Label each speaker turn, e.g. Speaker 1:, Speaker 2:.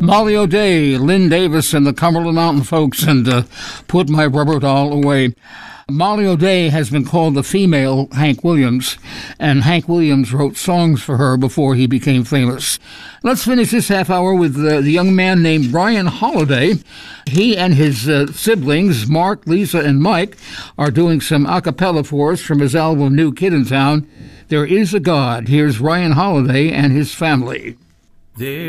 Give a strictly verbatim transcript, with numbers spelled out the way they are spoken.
Speaker 1: Molly O'Day, Lynn Davis, and the Cumberland Mountain Folks, and uh, Put My Rubber Doll Away. Molly O'Day has been called the female Hank Williams, and Hank Williams wrote songs for her before he became famous. Let's finish this half hour with uh, the young man named Ryan Holiday. He and his uh, siblings, Mark, Lisa, and Mike, are doing some a cappella for us from his album New Kid in Town. There Is a God. Here's Ryan Holiday and his family.
Speaker 2: There